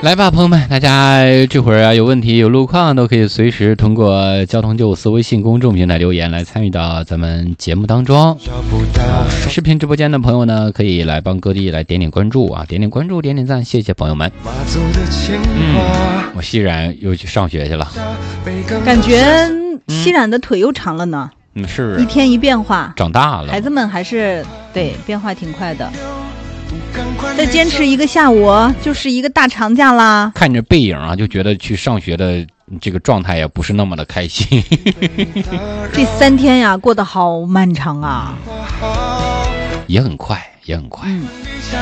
来吧，朋友们，大家这会儿啊有问题有路况都可以随时通过交通954微信公众平台留言来参与到咱们节目当中。视频直播间的朋友呢，可以来帮哥弟来点点关注啊，点点关注，点点赞，谢谢朋友们。我熙然又去上学去了， 感觉熙然的腿又长了呢。 是一天一变化， 长大了， 孩子们还是对变化挺快的。再坚持一个下午就是一个大长假啦。 看着背影啊，就觉得去上学的这个状态也不是那么的开心。 这3天呀，过得好漫长啊， 也很快，也很快。